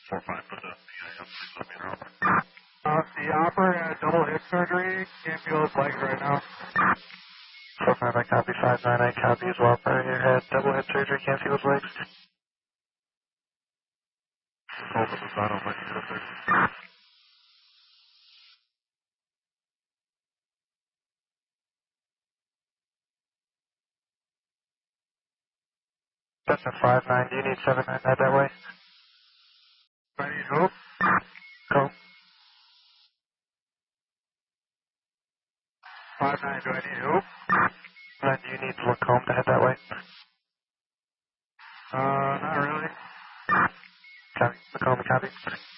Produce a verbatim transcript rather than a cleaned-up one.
four five for the P I M, please let me know. Uh, the operator had double hip surgery, can't feel his legs right now. four five, I copy. five nine, I copy as well. Operator had double hip surgery, can't feel his legs. Hold up the bottom, let you sit there. That's a five nine, do you need seven nine head that way? I need help. Go. five nine, do I need help? Then do you need Lacombe to head that way? Uh, not really. Copy. Lacombe, copy.